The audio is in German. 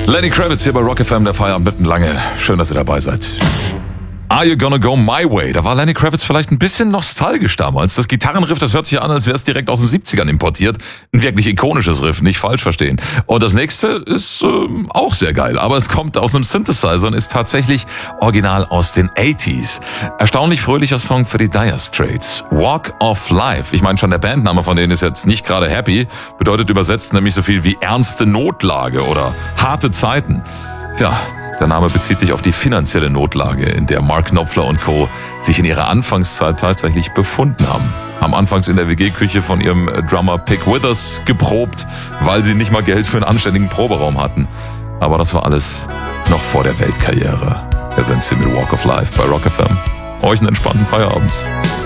Lenny Kravitz hier bei Rock FM, der Feierabend mitten lange. Schön, dass ihr dabei seid. Are You Gonna Go My Way? Da war Lenny Kravitz vielleicht ein bisschen nostalgisch damals. Das Gitarrenriff, das hört sich an, als wäre es direkt aus den 70ern importiert. Ein wirklich ikonisches Riff, nicht falsch verstehen. Und das nächste ist auch sehr geil, aber es kommt aus einem Synthesizer und ist tatsächlich original aus den 80s. Erstaunlich fröhlicher Song für die Dire Straits. Walk of Life. Ich meine schon, der Bandname von denen ist jetzt nicht gerade happy. Bedeutet übersetzt nämlich so viel wie ernste Notlage oder harte Zeiten. Tja, der Name bezieht sich auf die finanzielle Notlage, in der Mark Knopfler und Co. sich in ihrer Anfangszeit tatsächlich befunden haben. Haben anfangs in der WG-Küche von ihrem Drummer Pick Withers geprobt, weil sie nicht mal Geld für einen anständigen Proberaum hatten. Aber das war alles noch vor der Weltkarriere. Hier sind sie mit Walk of Life bei Rock FM. Euch einen entspannten Feierabend.